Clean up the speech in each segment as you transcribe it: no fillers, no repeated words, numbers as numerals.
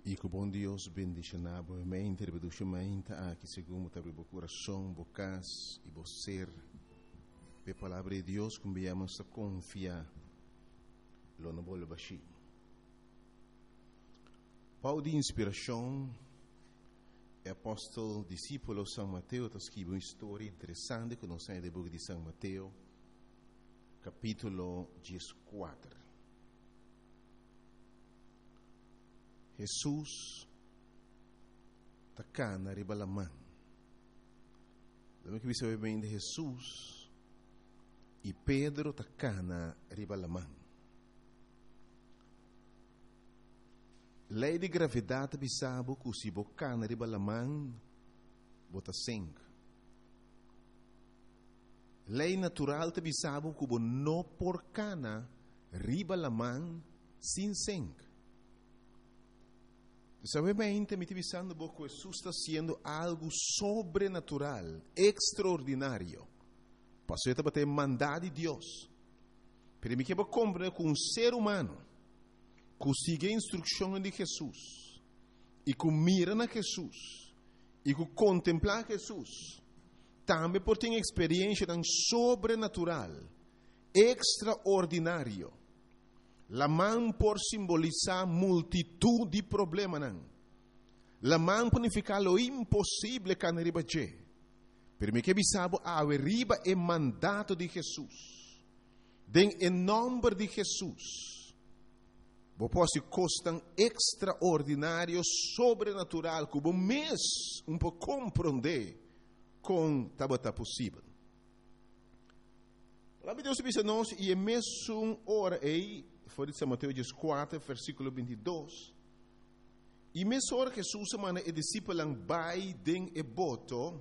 E que o bom Deus bendiga novamente, rebeduchamente, aqui segundo o coração, bocas e você. A palavra de Deus, como viemos a confiar, lo não vou baixar. Pau de inspiração, é apóstolo, discípulo São Mateus, está escrito uma história interessante que nós temos no livro de São Mateus, capítulo 14. Jesus está cá na ribalamã. Lembra que você sabe bem de Jesus e Pedro está cá na ribalamã. Lei de gravidade bisabo que se boca na ribalamã bota sangue. Lei natural te bisabo que não por cana ribalamã sem sangue. Sabe bem, me pensando que Jesus está sendo algo sobrenatural, extraordinário. Passou a ter mandado de Deus. Pero me quero compreender que um ser humano que sigue a instrução de Jesus e que mira na Jesus e que contempla Jesus, também pode ter uma experiência tão sobrenatural, extraordinário. La mão por simbolizar multitud de problemas. La mão por significar lo impossível que arriba je. Per me que bisabo a arriba é mandato de Jesus. Em nome de Jesus. Vos posso costar extraordinário, sobrenatural, que vos mesmo um pouco compreender com tabata possível. A palavra de Deus diz a nós, e é mesmo hora aí, foi de São Mateus 4, versículo 22. E mesmo hora que Jesus manda e discípulo vai den e boto,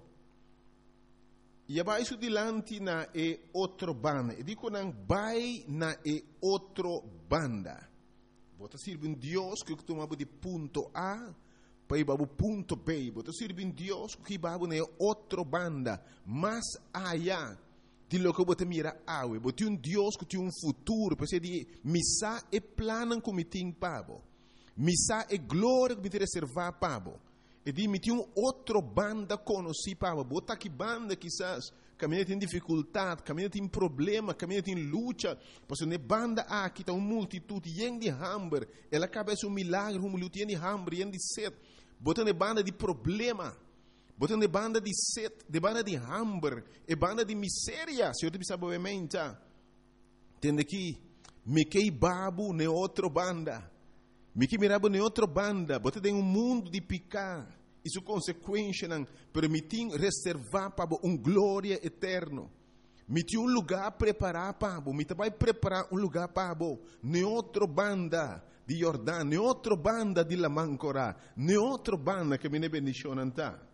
e abaixo dilante na e outro banda. E digo não vai na e outro banda. Bota sirve um Deus que tomava de ponto A para ir para o ponto B. Bota sirve um Deus que vai na outro banda, mais allá de lo que você mira awe, você um Deus que tem um futuro, para de missa e plano que me tem pabo, missa e glória que me tem reservar pabo, e de me tem outro banda conheci pabo, bota que banda quizás caminha tem dificuldade, caminha tem problema, caminha tem luta, porque ne banda aqui tá uma multitude yen de hambre, ela acaba um milagre, uma luta yen de hambre, yen de sede, bota ne banda de problema. Botando de banda de sede, de banda de hambre, e banda de miséria, se eu te pensar obviamente, entende aqui, me que babu ne outra banda, me que mirabo ne outra banda, botando em mundo de picar, isso consequência não permitir reservar para glória eterno, me tem lugar preparar para, me vai preparar lugar para, ne outra banda de Jordão, ne outra banda de Lamancora, ne outra banda que me ne bendição anta.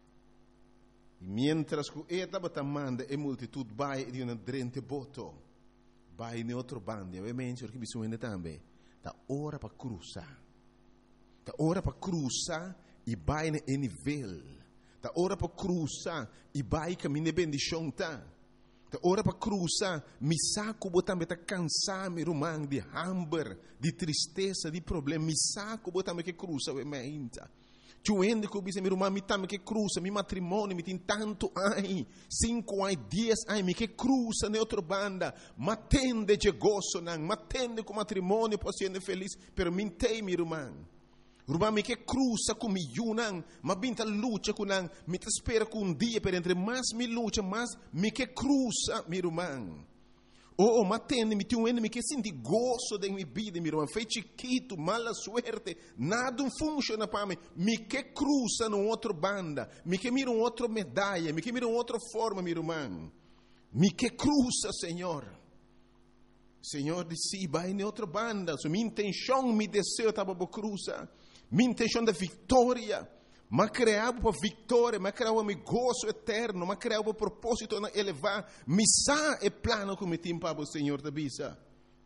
E mientras que estava tamando a multitude vai de uma drente boto, vai em outro bando, obviamente porque bisogna também, da hora para cruzar, da hora para cruzar e vai em nível, da hora para cruzar e vai caminhar bendição tá, da hora para cruzar, me saco botar tá cansar me rumang de hambre, de tristeza, de problema, me saco botar me que cruza obviamente. Chuende que disse, meu irmão, me tame que cruza, meu matrimônio, me tem tanto ai, 5 ai, 10 ai, me que cruza na outra banda, matende de gozo, não, matende com matrimônio, posso ser feliz, pero mintei, meu irmão. Irmão, me que cruza com mi não, mas binta luta com não, me te espera com dia, pero entre mais me luta, mais me que cruza, meu irmão. Oh, matende, me tem me que senti gozo da minha vida, meu irmão. Foi chiquito, mala suerte, nada funciona para mim. Me que cruza numa outra banda, me que mira uma outra medalha, me que mira uma outra forma, meu irmão. Me que cruza, Senhor. Senhor disse, vai em outra banda. So, minha intenção, meu desejo estava para cruzar. Minha intenção da vitória. Mas criava para vitória, mas criava meu gozo eterno, mas criava para propósito na elevar, missa e plano que me tem para o Senhor da bisa.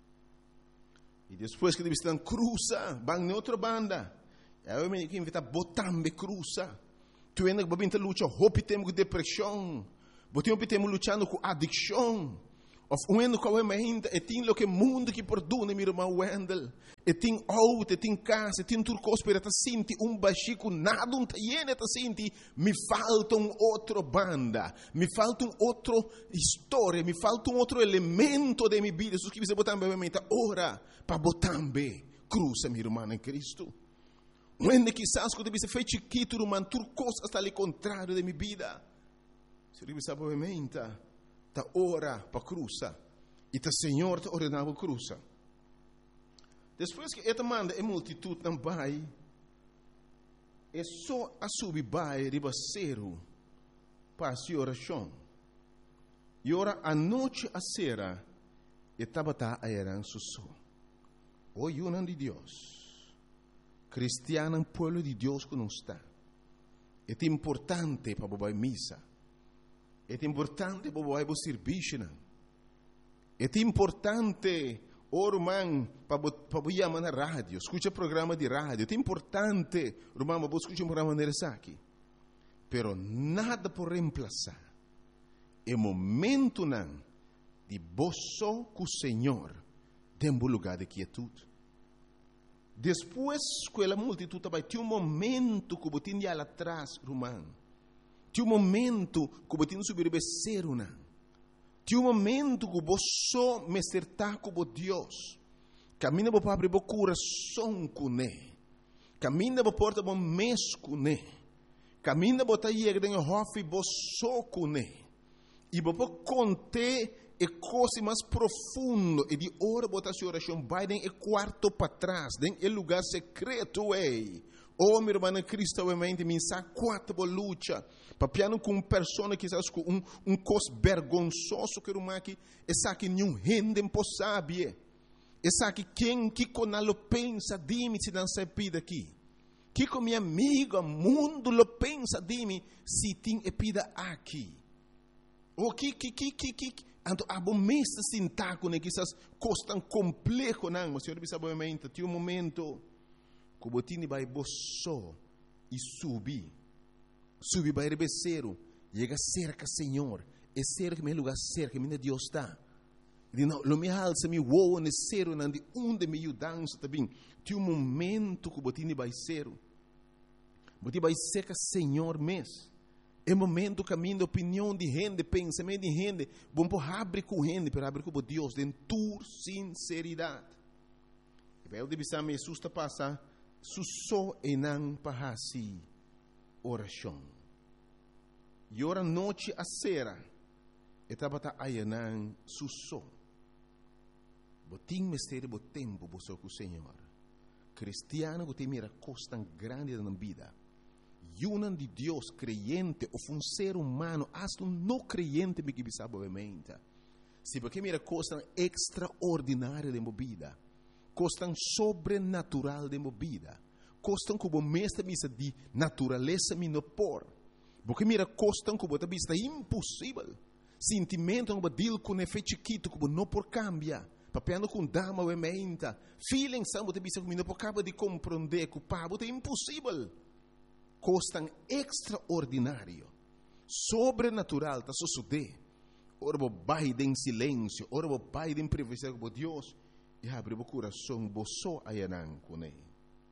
E depois que eles estão cruza, vão em outra banda. Eu me invito a botar me cruza. Tu ainda vai lutar, hope temos com depressão, hope temos lutando com adicção, Of when ko we mainda etin lo que mundo que perdona mi irmão Wendel. Etin auto, etin casa, etin turcos para ta sinti bachico nada tayene ta sinti mi falta outro banda, mi falta outro história, mi falta outro elemento de mi vida. Sus que você botar bem ora para botambe cruza mi irmão em Cristo. When quizás que você fez chiquito irmão turcos hasta ali contrário de mi vida. Se você sabe bem ta ora para cruza e ta Senhor ta ordenava cruza. Depois que esta manda a multitud não vai, é só a subir vai ribaceiro para a oração. E ora a noite a sera e tabata a eran susso. O yunan de Deus, cristiano pueblo de Deus que não está. É importante para bobar missa. É importante para bobar serviço. É importante irmão, para chamar na rádio, escuta programa de rádio. É importante, irmão, para escutar programa de aqui. Pero nada por reemplazar o momento não de boço com o Senhor dentro do lugar de quietude. Depois que a multitud vai ter momento que você tem lá atrás, irmão. Tem momento que você tem que subir o becerro, não. Tem momento que você me acertar com Deus. Camina para abrir o coração com Ele. Camina para porta o mês com Ele. Camina para ir dentro do hof e você com Ele. E para contar a coisa mais profunda. E de hora botar sua oração vai dentro do quarto para trás, dentro do lugar secreto. Oh, meu irmão em Cristo, obviamente, me sabe quatro luta. Papiano com pessoa que sabe com cos vergonzoso que irmão aqui, essa que nenhum gente sabe. Essa que quem que conalo pensa de mim se não se pida aqui. Que com minha amiga mundo lo pensa de mim se tem pida aqui. O que então a bom mês sentar com que essas coisas tão complexo não, mas senhor sabe obviamente, tem momento que o botini vai boço e subir vai rebeceiro, chega cerca Senhor, é cerca meu lugar cerca, minha Deus está. E não, lo me alça me voa nesse cero, não de onde me ajudança também. Tem momento que o botini vai ser, botini vai cerca Senhor mesmo. É momento caminho opinião de gente, pensamento de gente, bom por abrir com gente, para abrir com Deus, de tua sinceridade. E vai o de bisam Jesus está passar susso e não para si oração. E ora noite a sera, etapa ta ayanan susso. Botim mistério bo tempo bo com o Senhor. Cristiano que tem mira costa grande na vida. Yunan de Deus creyente ou ser humano, hasta não creyente me que sabe obviamente. Se porque mira costa extraordinária de vida. Costam sobrenatural de vida. Costam como mestre misa de natureza minopor. Porque mira costam como a vista impossível. Sentimento como deal com efeito chiquito como não por cambia. Papiano com dama ou emenda. Feeling são de vista como não por acaba de compreender que o pabo é impossível. Costam extraordinário. Sobrenatural está suceder. Ora vai em silêncio, ora vai em privacidade com Deus. E abre o coração, boço ayanan com ele.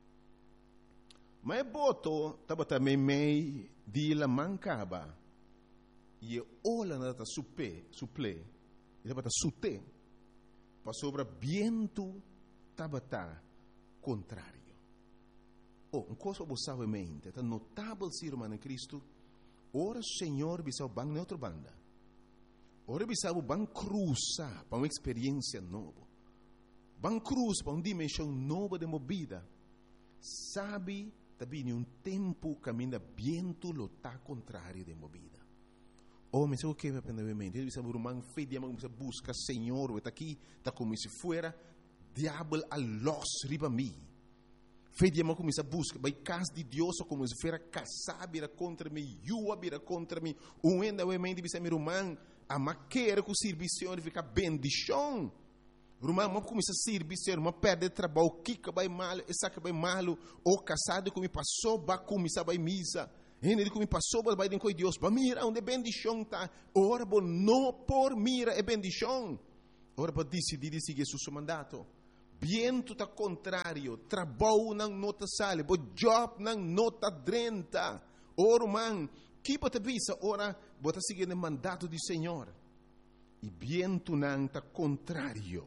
Mas boto, estava também meio de la mancaba. E olha nada suple, e estava sute. Para sobre viento, estava contrário. Um coisa você sabe mente, é notável ser humano em Cristo. Ora Senhor, bisau bang neutro banda. Ora bisau bang cruza para uma experiência nova. Van cruz para uma dimensão nova de vida. Sabe, também um tempo caminha viento lo tá contrário de vida. Oh, mas o que me aprendeu mente? Ele disse, irmão, fé de amor, busca Senhor, está aqui, está como se fuera diabo a los riba mim. Fé de amor começa a buscar, vai casa de Deus, como se fuera casar, vira contra mim, yua vira contra mim. Um ainda o mente disse, meu irmão, a maquera com o serviço fica bendição. Irmão, mas começa a servir, irmão, perde trabalho, kika vai mal, essa que vai mal, ou casado que me passou, vai começar vai misa, ele que me passou, vai dentro de Deus, vai mira onde bendição tá, ora, não por mira é bendição, ora para decidir seguir seu mandato. Viento tá contrário, trabalho não nota sale, bo job não nota drenta. Ora, man, que bota visa, ora, bota seguir o mandato do Senhor. E viento não tá contrário.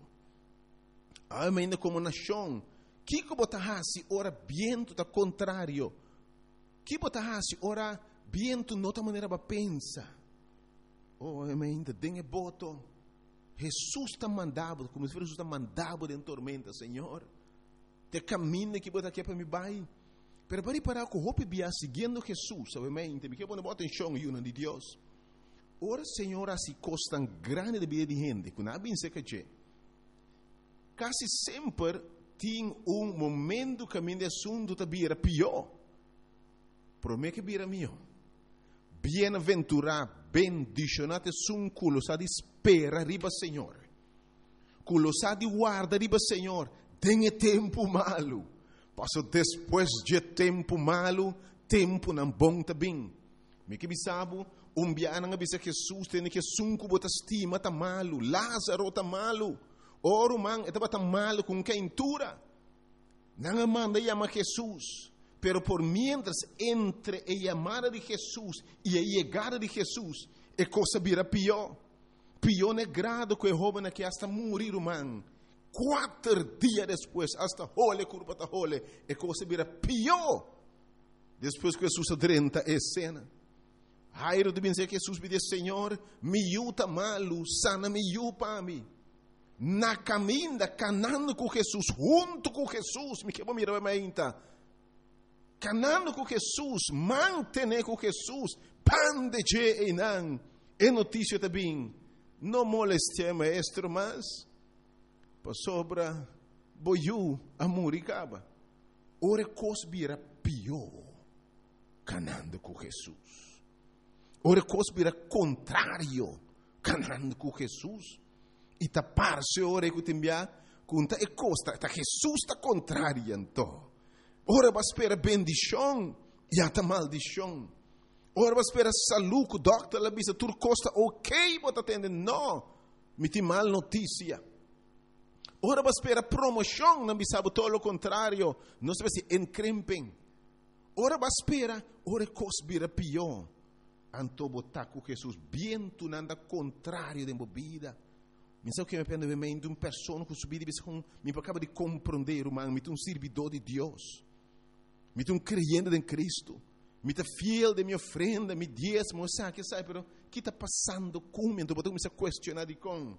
Ainda como nação, que bota hasi, ora, viento tá contrário. Que bota hasi, ora, viento nota maneira para pensa. Oh, ainda tem boto. Jesus está mandado, como se Jesus está mandado em tormenta, Senhor. Te caminho que bota aqui para me vai. Pero para parar com o bia seguindo Jesus, obviamente, me quer pôr atenção em de Deus. Ora, Senhor, assim costa grande de vida de gente, que não bem seca que quase sempre tem momento que caminho de assunto tá bira pior. Promete que bira melhor. Bem-aventurado, bendicionado sun culo sa di spera riba Senhor. Culo sa di guarda riba Senhor. Tem tempo malo. Passo depois de tempo malo, tempo não bom também. Me que bisabo, biana nga bisa Jesus tem que sunku bota estima tá malo, Lázaro tá malo. Oro man, etaba tá malo com quentura. Não manda chama Jesus. Pero por mientras entre a llamada de Jesús y a llegada de Jesús, é coisa vira pior. Pior é grado que o jovem que hasta morir, man. 4 dias depois, hasta hole, curva ta hole, é coisa vira pior. Depois que Jesus adrenta a cena. Jairo deve dizer que Jesus pediu, Senhor, me yuta malo, sana me yupa mi. Na caminha, canando com Jesus, junto com Jesus, me quebra mirar a minha. Canando com Jesus, mantener com Jesus, pan de je e não. É notícia também. Não moleste maestro, mas para sobra boiu a muricaba. Ora cosbira pior, canando com Jesus. Ora cosbira contrário, canando com Jesus. E tapar-se ora que tembia, conta e costa, tá Jesus está contrário então. Ora vai esperar bendição e até maldição. Ora vai esperar saúde, o doctor lá bisa tur costa ok, bota atender, não, me tem mal notícia. Ora vai esperar promoção, não bisa todo o contrário, não se vai se encrempem. Ora vai esperar, ora cosbira pior. Anto botar com Jesus, viento nada contrário de bebida. Mas sabe o que me pende de uma pessoa que subir e me acaba de compreender, me tem servidor de Deus. Me tem creyente em Cristo. Me tem fiel de minha ofrenda, me diezmo, sabe, pero o que está passando comigo? Então, eu me questionar de com.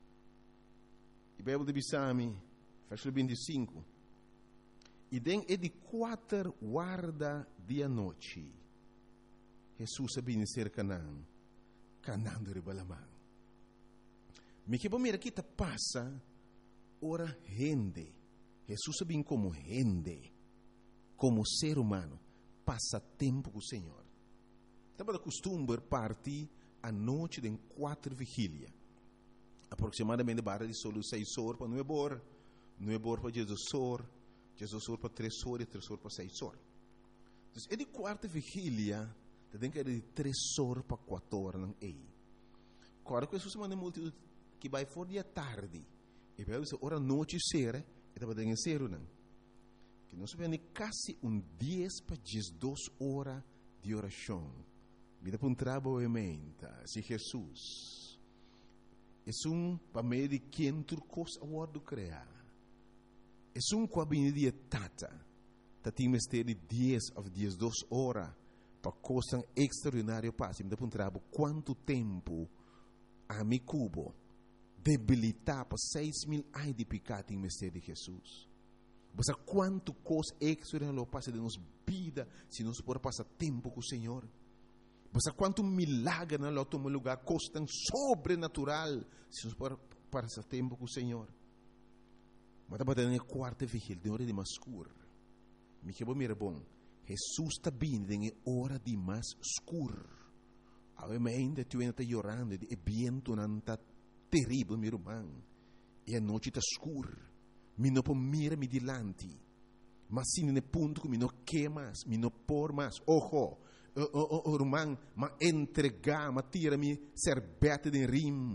E Bíblia de Bissami, versículo 25. E den é de 4 guarda de noite. Jesus sabia ser Canaã. Canaã de Rebalamã. Me que mira que está passa, ora gente. Jesus sabia como gente. Como ser humano, passa tempo com o Senhor. Estava de costume partir à noite de 4 vigília. Aproximadamente barra de solo 6 horas para 9 horas. 9 horas para Jesus horas para 3 horas e 3 horas para 6 horas. Então, é de 4 vigília, tem que ir de 3 horas para 4 horas. Não é? Agora, que Jesus manda multidão que vai fora de tarde. E vai dizer, hora noite ser, e estava dentro de ser, não? Que nós vemos quase 10 para 12 horas de oração. Vida para um trabalho se Jesus é para meio de quem turcos a word criar. É com a de tata. Tem mistério de 10 a 12 horas para coisa extraordinária passe. Vida para um trabalho quanto tempo a mi cubo debilitar para 6.000 anos de pecado em mistério de Jesus. Você quanto coisa extraordinária passa de nossa vida se nós podemos passar tempo com o Senhor. Você quanto milagre na nosso lugar coisa tão sobrenatural se nós podemos passar tempo com o Senhor. Mas estava dando a 4ª vigília, de hora de mais escuro. Me que mira bom. Jesus está vindo em hora de mais escuro. Ainda tu ainda está chorando, e viento não está terrível, meu irmão. E a noite está escura. Mi não pode mirar me dilante. Mas se no ponto que mi não quer mais, mi não por mais. Ojo, irmão, ma entregar, ma tira mi serbete de rim.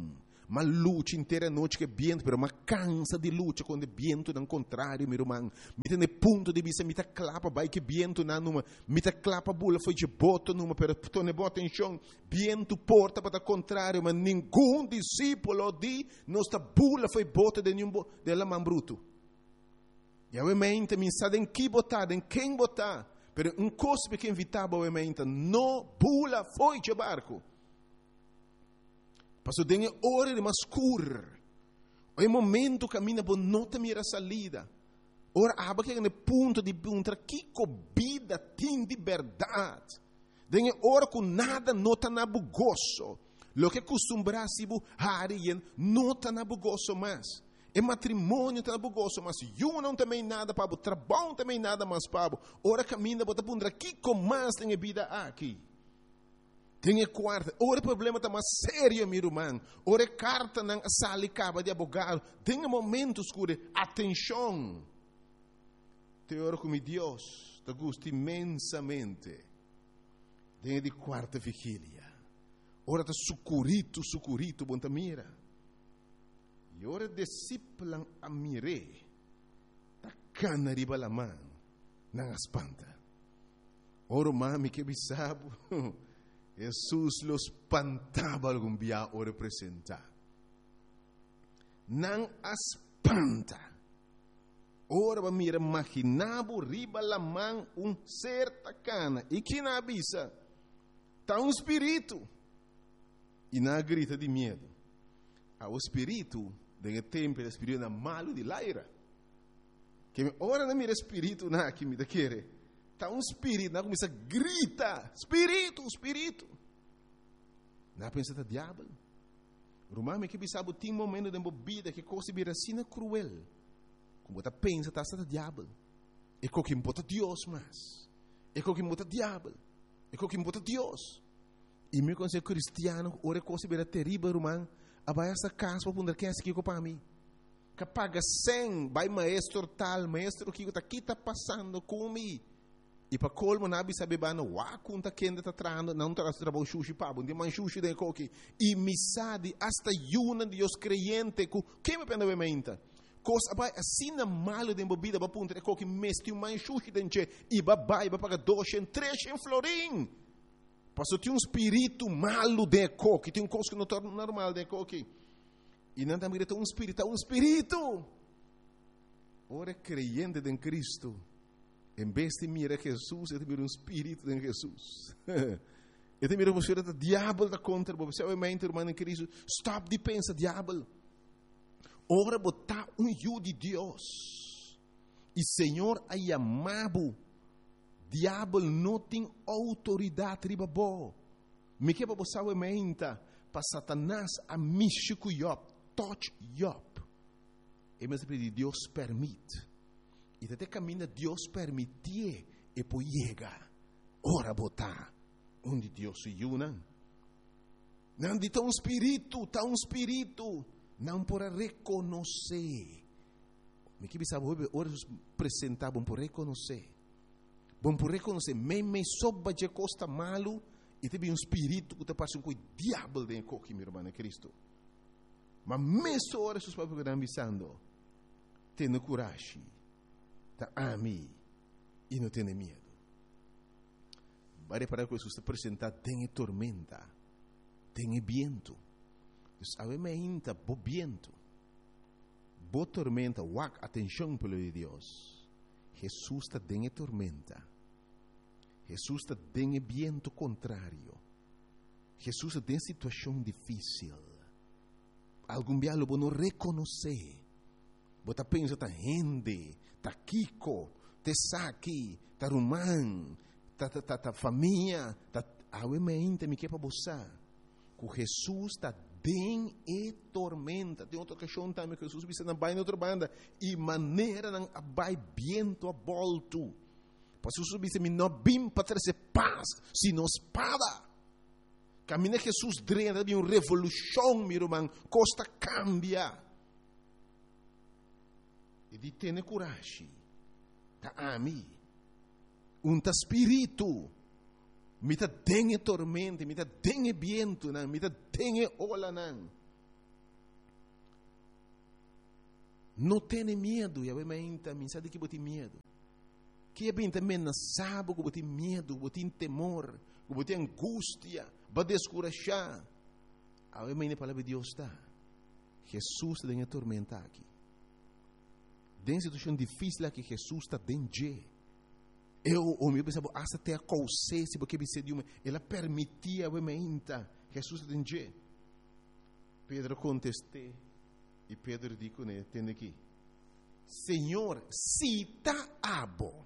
mas luta inteira noite que viento, pero mas cansa de luta quando o viento não contrário, meu irmão. Me tem ponto de vista, me tá clapa, vai que viento na numa, me tá clapa bula foi de boto numa, pero tu ne bota em chão, viento porta para o contrário, mas nenhum discípulo de nossa bula foi bota de nenhum de la man bruto. E obviamente me sabe em que botar, em quem botar, pero coisa que invitava obviamente, não bula foi de barco. Passou dengue hora de mascur. O momento caminha por nota mira salida. Ora aba que no ponto de encontrar que vida tem de verdade. Dengue hora com nada nota na bugoso. Lo que costumbrasi bu harien nota na bugoso mais. E matrimônio tá na bugoso mas eu não também nada para o trabalho também nada mais para. Ora caminha bota pondra que mais tem vida aqui. Tem quarta, ora problema está mais sério, meu irmão. Ora carta não sale caba de abogado. Tem momentos que atenção. Te oro com Deus, te gosto imensamente. Tem de quarta vigília. Ora te sucurito, bom te mira. E ora discípulo a mire. Ta cana riba la mão, não espanta. Ora mami que bisabo. Jesus los espantava algum dia o representar. Não espanta. Ora va mira imaginavo riba la mão certa cana. E que na avisa? Tá espírito. E na grita de medo. O espírito, de tempo, o espírito é malo de laira. Que ora não mira espírito na que me da querer. Está espírito, não começa a gritar, espírito. Não pensa que é diabo. Romano que sabe tem momento de bebida que coisa vira assim cruel. Como você pensa que está diabo. É como que bota Deus mais. É como que bota diabo. É como que bota Deus. E meu conselho cristiano, ora coisa vira terrível, romano. Abai essa casa para poder que é aqui para mim. Que paga 100, vai maestro tal, maestro que está passando comigo. E para colmo nabi sabe bano wa kunta kenda ta trando não tá trabalho sushi pabo de man sushi de coque e misade hasta yuna de os creyente ku que me pende menta cos abai assina malo de bebida ba punta de coque mesti um man sushi denche e ba paga 200 300 florin passou tem espírito malo de coque tem coisa que não torna normal de coque e não tá mirando um espírito ora creyente em Cristo. Em vez de mirar Jesus, eu te miro espírito em Jesus. Eu te miro você o diabo da contra você, obviamente, irmão em Cristo. Stop de pensar diabo. Ora botar eu de Deus. E Senhor a chamado. Diabo não tem autoridade riba bo. Me que você obviamente para Satanás a mixico Job, touch Job. E mas Deus permite. E até caminha Deus permitir e poi chega. Ora botar onde Deus se une. Não de tão espírito, não para reconhecer. Me que sabe ora apresentar bom para reconhecer. Bom para reconhecer, me soba de costa malo e tem espírito que te passa com o diabo de coque, meu irmão Cristo. Mas mesmo ora seus papos que estão avisando, tenha coragem. Tá ami e não tem medo. Vai reparar que Jesus está apresentando, tem tormenta, tem viento. Obviamente, bo viento, bo tormenta, wak atenção pelo de Deus. Jesus está tem tormenta. Jesus está tem viento contrário. Jesus está em situação difícil. Algum dia lo não reconhecer. Você pensa tá rende, tá Kiko, tá Saki, tá Rumán, tá família, tá obviamente me quer para você. Que Jesus está bem e tormenta. Tem outra questão também que Jesus disse na baina outra banda e maneira não abai viento a volto. Para Jesus disse me não bim para trazer paz, sino espada. Caminha Jesus drena de uma revolução, meu irmão, costa cambia. E di tenha coragem. Ta ami. Ta spirito. Mi ta dengue tormenta, mi ta dengue viento, mi ta dengue ola nan. Não tenha medo, e a mente me sabe que bote medo. Que é bem também não sabe que bote medo, bote temor, que bote angústia, vai descurajar. A mente a palavra de Deus está. Jesus está em atormentar aqui. Dentro de situação difícil aqui, Jesus está dentro. O meu pensava, até a consciência, porque ela permitia a mente. Jesus está dentro. Pedro contestou. E Pedro disse, né, tem aqui. Senhor, se está abo.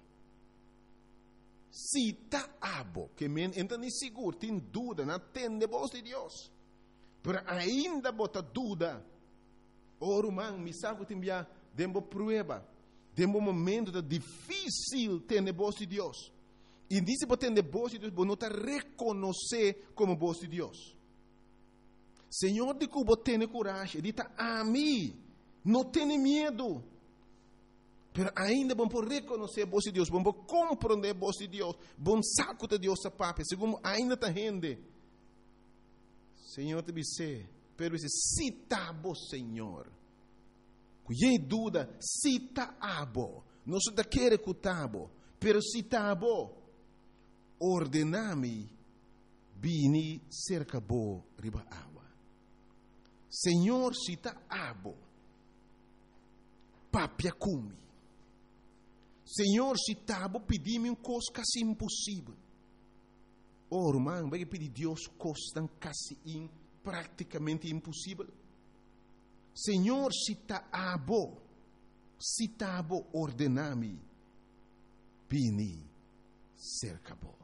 Se está abo. Que men entra nem seguro, tem dúvida, não atende a voz de Deus. Mas ainda bota dúvida. Ora, man, me sabe que tem que dembo prueba. Dembo momento difícil ter a voz de Deus. E disse para ter a voz de Deus, não está reconhecer como voz de Deus. Senhor, de que você tem coragem, diz a mim, não tenha medo. Mas ainda vamos reconhecer a voz de Deus, vamos compreender a voz de Deus, vamos saco de Deus a papai, segundo ainda está rende. Senhor, te disse, pero se está bom, Senhor. Cuidei dúvida, se está abo, não se está querendo que está bom, pero se está bom, ordename, bini cerca bo riba água. Senhor, se está abo, papia cumi. Senhor, se está abo, pedi-me coisa quase impossível. Oh, irmão, vai pedir Deus coisa quase praticamente impossível. Senhor, se está abo, ordename, bini cerca bo.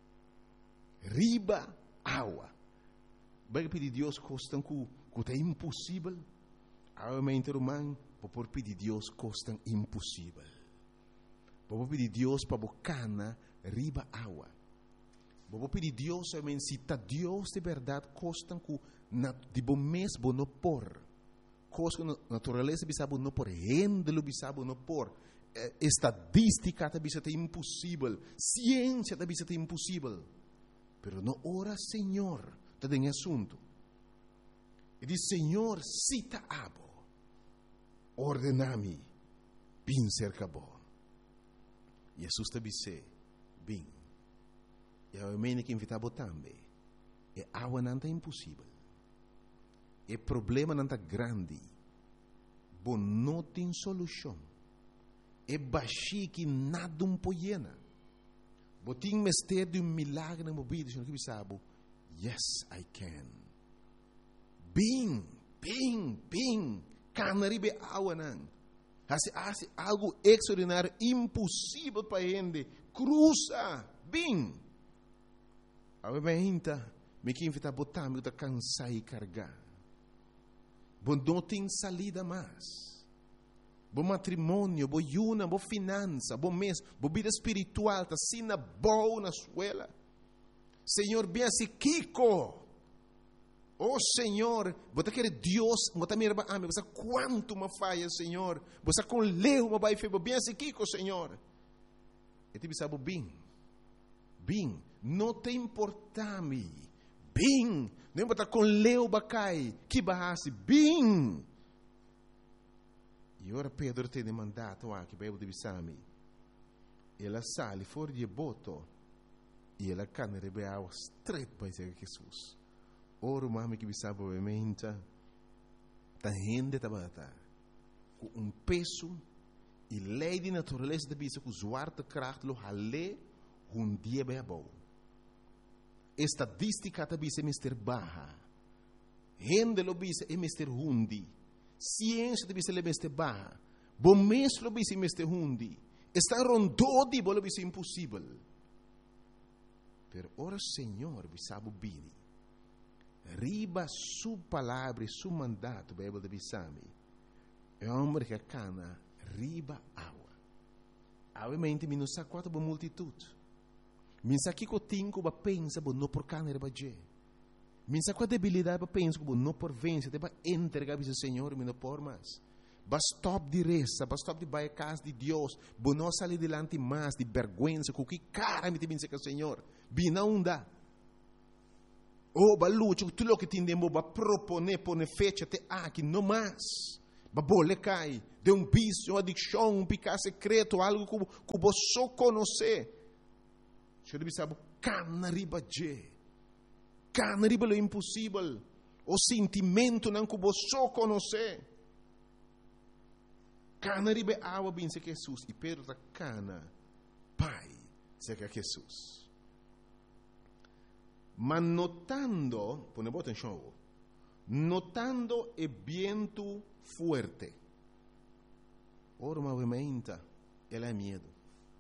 Riba água. Vai pedir Deus coisa que é impossível. Realmente, irmão, vou pedir Deus coisa impossível. Vou pedir Deus para bocana riba água. Vou pedir Deus, se está Deus de verdade, coisa que de bom mês vou não pôr. Coisa que natureza bisabo não pôr. Rendelo bisabo não pôr. Estadística também é impossível. Ciência também é impossível. Pero não ora, Senhor, está em assunto. E diz, Senhor, cita abo, ordename, bin cerca bo. Jesus te disse, bin. E a mene que invitava também. E água não é impossível. E problema não é grande. Bom, não tem solução. E baixi que nada pode. Botin mestre de milagre na vida, senhor que sabe. Yes, I can. Bing. Canaribe água não. Hace algo extraordinário, impossível para ele. Cruza, bing. A gente me que invita a botar, me cansar e carregar. Bom, não tem salida mais. Bom matrimônio, bom yuna, bom finança, bom mês, bom vida espiritual, tá sina boa na escola. Senhor, bem assim, Kiko. Oh, Senhor, você quer Deus, você me ama, você quanto me falha, Senhor. Você com leu, me vai fazer, bem assim, Kiko, Senhor. E te sabe bem, não te importa-me. Bem, não importa com leu, bacai, que barrasse, bem. E ora Pedro tem mandato aqui, para eu divisar-me. Ela sale fora de boto e ela cana de água straight para Jesus. Ora, mami que sabe obviamente, a gente está com peso e lei de natureza da bisa que zwarte kracht lo hale dia bem bom. Estadística da bisa é mister baja. Gente lo bisa é mister hundi. Ciência da bisa é mister baja. Bom mês lo bisa é mister hundi. Está rondodi bolo bisa impossível. Pero ora Senhor bisabu bini. Riba su palavra e su mandato, Bíblia de Bissami. É um homem que cana riba água. Obviamente, me não sabe quanto boa multitude. Me sabe que eu tenho que pensar, não por cana riba je. Me sabe qual debilidade para pensar, não por vencer, para entregar ao Senhor, me não por mais. Basta stop de reza, basta stop de baixar a casa de Deus, não sair delante mais de vergonha, com que cara me tem que o Senhor. Bina dá. Oh, balucho, tudo o que tindemos para proponer, pôr fecha até aqui, não mais. Babole cai de vício, uma adicção, um pecado secreto, algo que você só conhece. Você deve saber, cana riba je. Cana riba lo impossível. O sentimento não que você só conhece. Cana riba água bem se Jesus. E Pedro está cana, pai, se que Jesus. Mas notando, pone boa atenção, notando o vento fuerte. Ora, movimenta, ela é medo.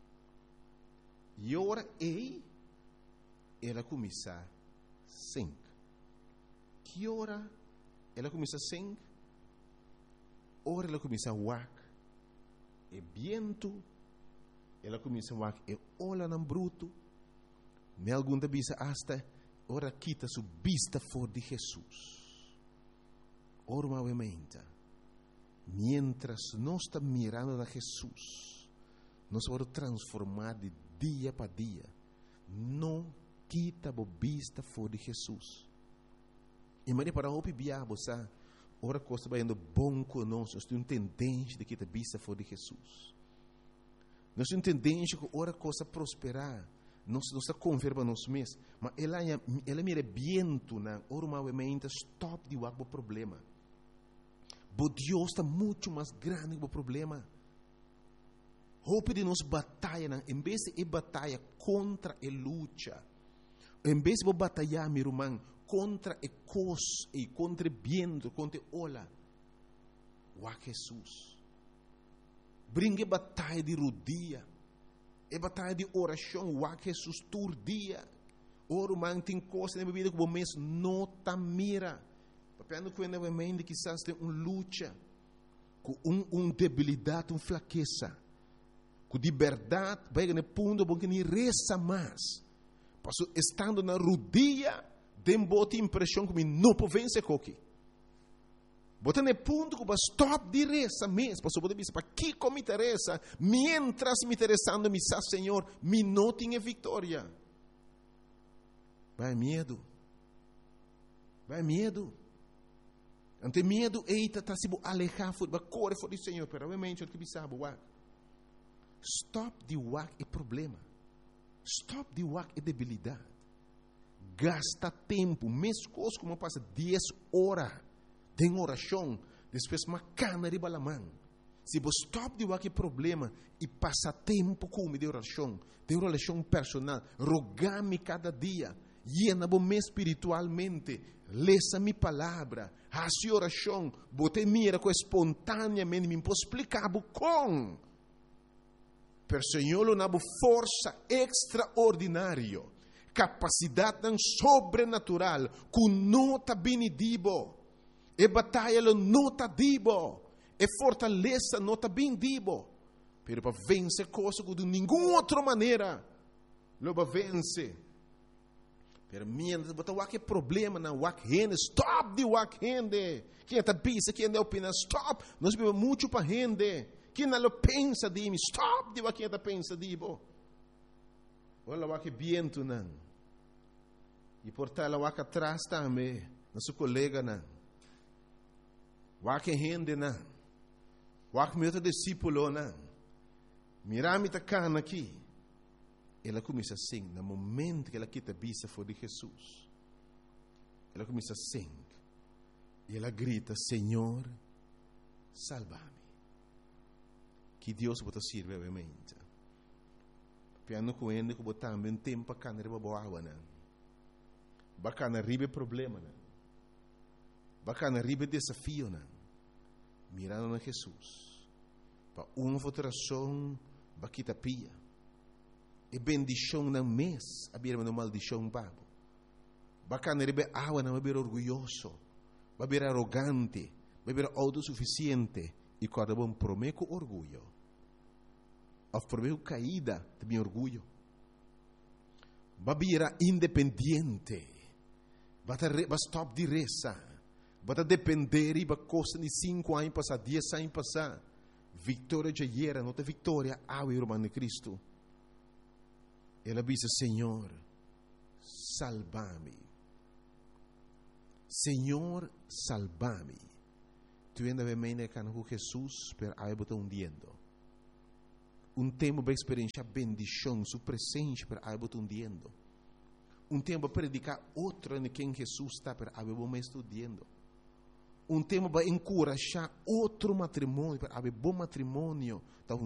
E ora, ela começa a sing. Que hora ela começa a sing? Ora, ela começa a wak. E vento, ela começa a wak. E olha no bruto. Me alguma vez hasta, ora, quita sua vista fora de Jesus. Ora, movimenta. Mientras nós estamos mirando a Jesus, nós vamos transformar de dia para dia. Não quita a vista fora de Jesus. E Maria para o biabo, sabe? Ora, coisa vai indo bom conosco. Nós temos tendência de quitar a vista fora de Jesus. Nós temos tendência que ora coisa prosperar. Nós estamos confiando nós mesmos. Mas ela mira viento, ora, movimenta, stop de o problema. Mas Deus está muito mais grande que o problema. Hope de nos batalha, em vez de batalha contra a luta, em vez de batalhar, meu irmão, contra a coisa e contra o vento, contra a ola, o Jesus. Brinque batalha de rodia, e batalha de oração, o Jesus todo dia. Ora, irmão, tem coisa na vida que o mês não está mira. Papendo que ainda vem quizás tem luta, com debilidade, fraqueza, com de verdade, vai no ponto bom que nem reza mais. Passo estando na rodia, tem boa impressão que não pode vencer coque. Bota no ponto que vai stop de reza mesmo. Passo pode dizer, para que me interessa, mientras me interessando, me sa Senhor, me não tenha vitória. Vai medo. Vai medo. Ante medo, eita, está se alejar, vai correr fora do Senhor, pero realmente o que sabe, stop de wak é problema. Stop de wak é debilidade. Gasta tempo, mesmo coisa como passa 10 horas de oração, depois uma cana de balamã. Se você stop de wak é problema e passa tempo com de oração personal, rogar-me cada dia, llena-me espiritualmente, leça minha palavra, faça oração, bote mira com espontaneamente, me posso explicar com. Per Senhor, uma força extraordinária, capacidade sobrenatural, com nota benedibo, e batalha nota dibo, e fortaleza nota bendibo, pero para vencer coisas de nenhuma outra maneira, lo para vencer. Pero mientras botar o problema na wak rende, stop de wak rende. Quem está pensa, quem está opina, stop. Nós vivemos muito para rende. Quem não pensa de mim, stop de wak está pensa de bo. Olha o wak viento não. E por tal o wak atrás também, nosso colega não. Wak rende não. Wak meu discípulo não. Mirami tá cana aqui. Ela começa a sing, no momento que ela quita a vista fora de Jesus. Ela começa a sing. E ela grita, Senhor, salva-me. Que Deus pode servir, obviamente. Piano com ele, que botar também tempo para canar boa água, não. Bacana ribe problema, não. Bacana ribe desafio, não. Mirando na Jesus. Para uma votação, baquita pia. E bendição não mês, a birma não maldição babo. Bacana rebe água não é orgulhoso, vai ser arrogante, vai ser autossuficiente e cada bom promete orgulho. Ou promete caída, também orgulho. Vai ser independente, vai stop de reza, vai depender e vai costa de 5 anos passar, 10 anos passar. Vitória já era, não tem vitória, ao irmão de Cristo. Ela diz, Senhor, salva-me. Senhor, salva-me. tuenda we mene kan hu Jesus per ai bota undiendo. Tempo para experienciar bendição, sua presença per ai bota undiendo. Tempo para predicar outro em quem Jesus está per ai bota estudando. Tempo para encorajar outro matrimônio per ai bom matrimônio.